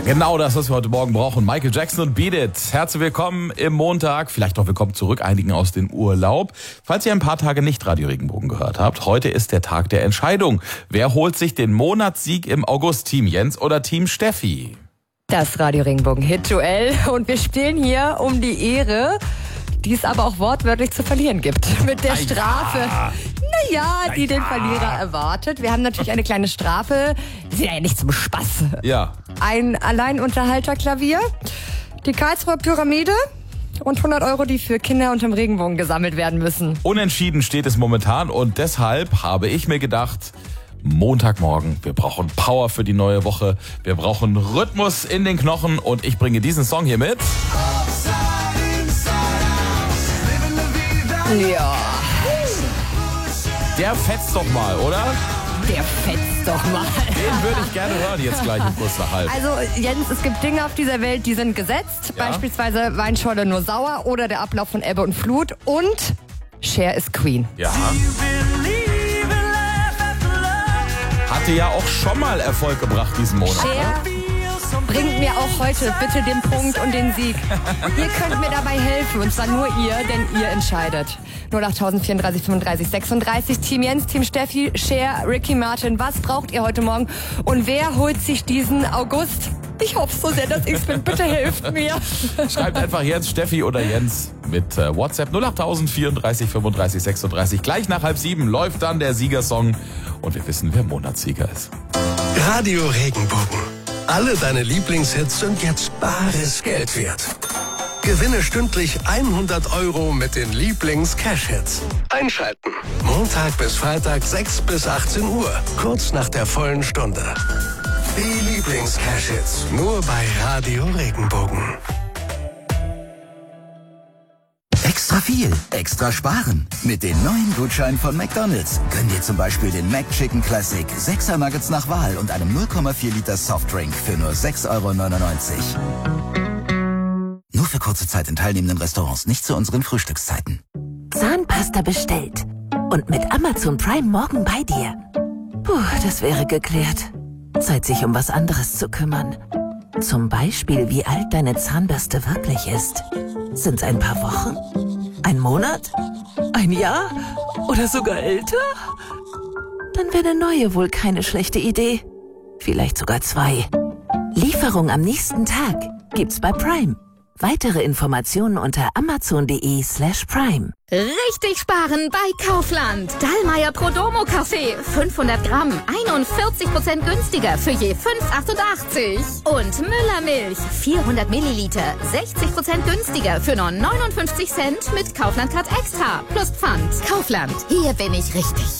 Genau das, was wir heute Morgen brauchen. Michael Jackson und Beat It. Herzlich willkommen im Montag. Vielleicht auch willkommen zurück, einigen aus dem Urlaub. Falls ihr ein paar Tage nicht Radio Regenbogen gehört habt, heute ist der Tag der Entscheidung. Wer holt sich den Monatssieg im August? Team Jens oder Team Steffi? Das Radio Regenbogen Hit-Duell. Und wir spielen hier um die Ehre, die es aber auch wortwörtlich zu verlieren gibt. Mit der Strafe. Die den Verlierer erwartet. Wir haben natürlich eine kleine Strafe. Das ist ja nicht zum Spaß. Ja. Ein Alleinunterhalterklavier, die Karlsruher Pyramide und 100 €, die für Kinder unterm Regenbogen gesammelt werden müssen. Unentschieden steht es momentan und deshalb habe ich mir gedacht, Montagmorgen, wir brauchen Power für die neue Woche, wir brauchen Rhythmus in den Knochen und ich bringe diesen Song hier mit. Ja. Der fetzt doch mal, oder? Der fetzt doch mal. Den würde ich gerne hören, jetzt gleich um kurz nach halb. Also Jens, es gibt Dinge auf dieser Welt, die sind gesetzt. Ja. Beispielsweise Weinschorle nur sauer oder der Ablauf von Ebbe und Flut. Und Cher ist Queen. Ja. Hatte ja auch schon mal Erfolg gebracht diesen Monat. Cher bringt mir auch heute bitte den Punkt und den Sieg. Ihr könnt mir dabei helfen, und zwar nur ihr, denn ihr entscheidet. 08000 34 35 36, Team Jens, Team Steffi, Cher, Ricky Martin. Was braucht ihr heute Morgen? Und wer holt sich diesen August? Ich hoffe so sehr, dass ich's bin. Bitte helft mir. Schreibt einfach Jens, Steffi oder Jens mit WhatsApp 08000 34 35 36. Gleich nach 6:30 läuft dann der Siegersong und wir wissen, wer Monatssieger ist. Radio Regenbogen. Alle deine Lieblingshits sind jetzt bares Geld wert. Gewinne stündlich 100 € mit den Lieblings-Cash-Hits. Einschalten. Montag bis Freitag 6 bis 18 Uhr. Kurz nach der vollen Stunde. Die Lieblings-Cash-Hits. Nur bei Radio Regenbogen. Extra viel, extra sparen. Mit den neuen Gutscheinen von McDonald's könnt ihr zum Beispiel den McChicken Classic 6er Nuggets nach Wahl und einem 0,4 Liter Softdrink für nur 6,99 €. Nur für kurze Zeit in teilnehmenden Restaurants, nicht zu unseren Frühstückszeiten. Zahnpasta bestellt. Und mit Amazon Prime morgen bei dir. Puh, das wäre geklärt. Zeit, sich um was anderes zu kümmern. Zum Beispiel, wie alt deine Zahnbürste wirklich ist. Sind's ein paar Wochen? Ein Monat? Ein Jahr? Oder sogar älter? Dann wäre eine neue wohl keine schlechte Idee. Vielleicht sogar 2. Lieferung am nächsten Tag gibt's bei Prime. Weitere Informationen unter amazon.de/prime. Richtig sparen bei Kaufland. Dallmayr Prodomo Kaffee. 500 Gramm. 41% günstiger für je 5,88. Und Müller Milch. 400 Milliliter. 60% günstiger für nur 59 Cent mit Kaufland Card Extra. Plus Pfand. Kaufland. Hier bin ich richtig.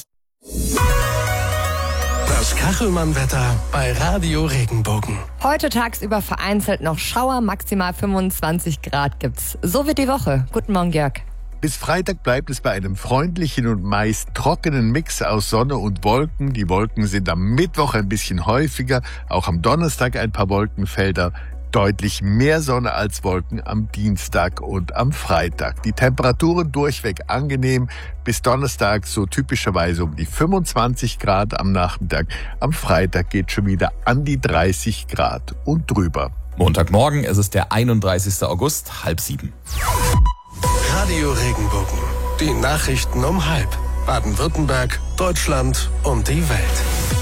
Das Kachelmann-Wetter bei Radio Regenbogen. Heute tagsüber vereinzelt noch Schauer, maximal 25 Grad gibt's. So wird die Woche. Guten Morgen, Jörg. Bis Freitag bleibt es bei einem freundlichen und meist trockenen Mix aus Sonne und Wolken. Die Wolken sind am Mittwoch ein bisschen häufiger, auch am Donnerstag ein paar Wolkenfelder. Deutlich mehr Sonne als Wolken am Dienstag und am Freitag. Die Temperaturen durchweg angenehm. Bis Donnerstag so typischerweise um die 25 Grad am Nachmittag. Am Freitag geht schon wieder an die 30 Grad und drüber. Montagmorgen, es ist der 31. August, 6:30. Radio Regenbogen. Die Nachrichten um 6:30. Baden-Württemberg, Deutschland und die Welt.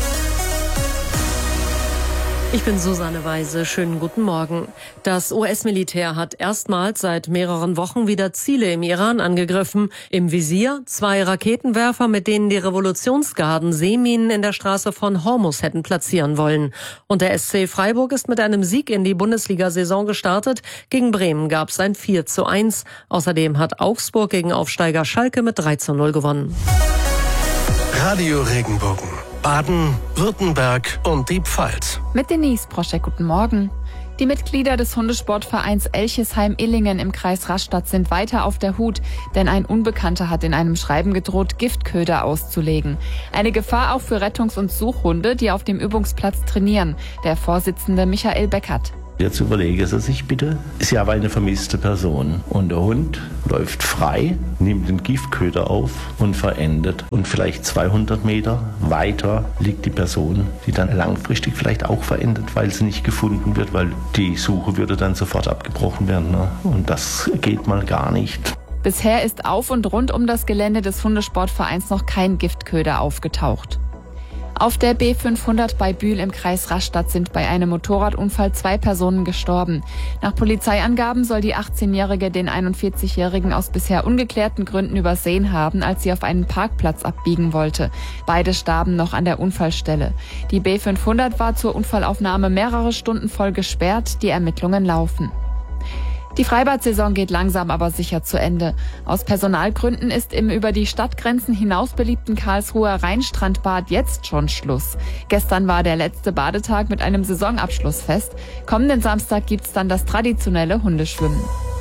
Ich bin Susanne Weise. Schönen guten Morgen. Das US-Militär hat erstmals seit mehreren Wochen wieder Ziele im Iran angegriffen. Im Visier 2 Raketenwerfer, mit denen die Revolutionsgarden Seeminen in der Straße von Hormuz hätten platzieren wollen. Und der SC Freiburg ist mit einem Sieg in die Bundesliga-Saison gestartet. Gegen Bremen gab es ein 4:1. Außerdem hat Augsburg gegen Aufsteiger Schalke mit 3:0 gewonnen. Radio Regenbogen. Baden, Württemberg und die Pfalz. Mit Denise Proschek, guten Morgen. Die Mitglieder des Hundesportvereins Elchesheim-Illingen im Kreis Rastatt sind weiter auf der Hut, denn ein Unbekannter hat in einem Schreiben gedroht, Giftköder auszulegen. Eine Gefahr auch für Rettungs- und Suchhunde, die auf dem Übungsplatz trainieren. Der Vorsitzende Michael Beckert. Jetzt überlege Sie sich bitte, ist ja aber eine vermisste Person und der Hund läuft frei, nimmt den Giftköder auf und verendet. Und vielleicht 200 Meter weiter liegt die Person, die dann langfristig vielleicht auch verendet, weil sie nicht gefunden wird, weil die Suche würde dann sofort abgebrochen werden. Ne? Und das geht mal gar nicht. Bisher ist auf und rund um das Gelände des Hundesportvereins noch kein Giftköder aufgetaucht. Auf der B500 bei Bühl im Kreis Rastatt sind bei einem Motorradunfall 2 Personen gestorben. Nach Polizeiangaben soll die 18-Jährige den 41-Jährigen aus bisher ungeklärten Gründen übersehen haben, als sie auf einen Parkplatz abbiegen wollte. Beide starben noch an der Unfallstelle. Die B500 war zur Unfallaufnahme mehrere Stunden voll gesperrt, die Ermittlungen laufen. Die Freibad-Saison geht langsam aber sicher zu Ende. Aus Personalgründen ist im über die Stadtgrenzen hinaus beliebten Karlsruher Rheinstrandbad jetzt schon Schluss. Gestern war der letzte Badetag mit einem Saisonabschlussfest. Kommenden Samstag gibt's dann das traditionelle Hundeschwimmen.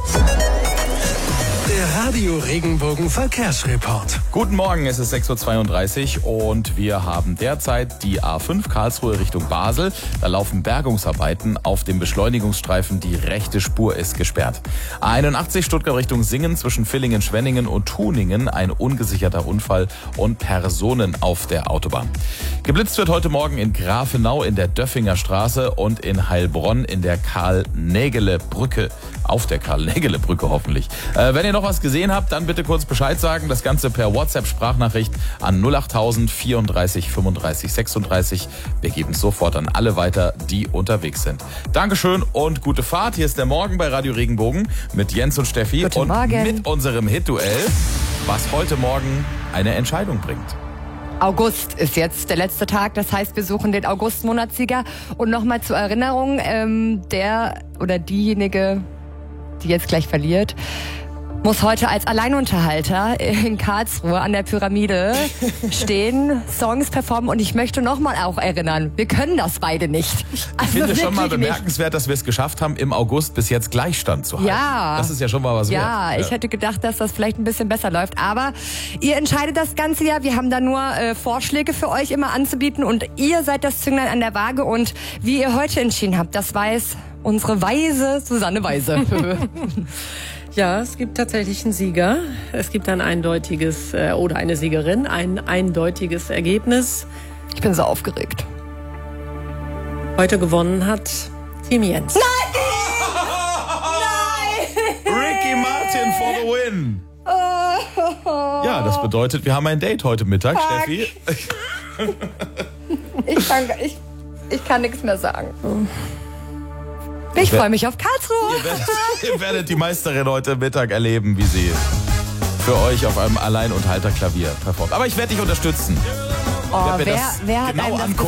Der Radio Regenbogen Verkehrsreport. Guten Morgen, es ist 6.32 Uhr und wir haben derzeit die A5 Karlsruhe Richtung Basel. Da laufen Bergungsarbeiten auf dem Beschleunigungsstreifen. Die rechte Spur ist gesperrt. A81 Stuttgart Richtung Singen zwischen Villingen, Schwenningen und Tuningen. Ein ungesicherter Unfall und Personen auf der Autobahn. Geblitzt wird heute Morgen in Grafenau in der Döffinger Straße und in Heilbronn in der Karl-Nägele-Brücke. Auf der Karl-Nägele-Brücke hoffentlich. Wenn ihr noch was gesehen habt, dann bitte kurz Bescheid sagen. Das Ganze per WhatsApp-Sprachnachricht an 08000 34 35 36. Wir geben es sofort an alle weiter, die unterwegs sind. Dankeschön und gute Fahrt. Hier ist der Morgen bei Radio Regenbogen mit Jens und Steffi. Guten und Morgen. Mit unserem Hit-Duell, was heute Morgen eine Entscheidung bringt. August ist jetzt der letzte Tag, das heißt, wir suchen den August-Monatssieger. Und nochmal zur Erinnerung, der oder diejenige, die jetzt gleich verliert, muss heute als Alleinunterhalter in Karlsruhe an der Pyramide stehen, Songs performen und ich möchte nochmal auch erinnern, wir können das beide nicht. Ich finde schon mal bemerkenswert, dass wir es geschafft haben, im August bis jetzt Gleichstand zu halten. Ja. Das ist ja schon mal was wert. Ja, ich hätte gedacht, dass das vielleicht ein bisschen besser läuft, aber ihr entscheidet das ganze Jahr. Wir haben da nur Vorschläge für euch immer anzubieten und ihr seid das Zünglein an der Waage und wie ihr heute entschieden habt, das weiß unsere weise Susanne Weise. Ja, es gibt tatsächlich einen Sieger. Es gibt ein eindeutiges, oder eine Siegerin, ein eindeutiges Ergebnis. Ich bin so aufgeregt. Heute gewonnen hat Team Jens. Nein! Ricky Martin for the win. Ja, das bedeutet, wir haben ein Date heute Mittag, Steffi. Ich kann nichts mehr sagen. Ich freue mich auf Karlsruhe. Ihr werdet die Meisterin heute Mittag erleben, wie sie für euch auf einem Alleinunterhalter-Klavier performt. Aber ich werde dich unterstützen. Oh, wer hat genau einen das angucken.